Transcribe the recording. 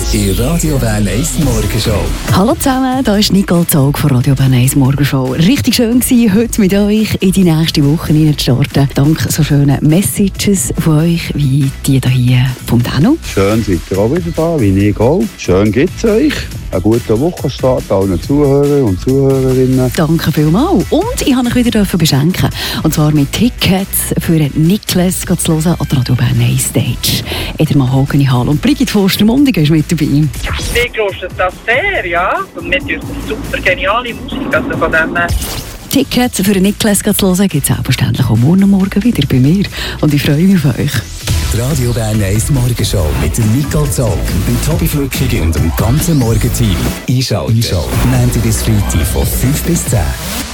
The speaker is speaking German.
in Radio Bern 1 Morgenshow. Hallo zusammen, da ist Nicole Zog von Radio Bern 1 Morgenshow. Richtig schön gewesen, heute mit euch in die nächste Woche hineinzustarten. Dank so schönen Messages von euch, wie die hier vom Danu. Schön seid ihr auch wieder da, wie ich auch. Schön geht's euch. Einen guten Wochenstart allen Zuhörern und Zuhörerinnen. Danke vielmals. Und ich durfte euch wieder beschenken. Und zwar mit Tickets für Niklas zu hören an der Radio Bern 1 Stage. In der Mahogany Hall. Und Brigitte Forster-Mundigen ist mit dabei. Wir grossen das sehr, ja. Und wir hören super geniale Musik. Also von dem Tickets für Niklas zu hören gibt es selbstverständlich auch morgen wieder bei mir. Und ich freue mich auf euch. Die Radio Bern 1 Morgenshow mit Nicole Zog, dem Tobi Flückig und dem ganzen Morgenteam. Einschalten. Montag bis Freitag von 5 bis 10.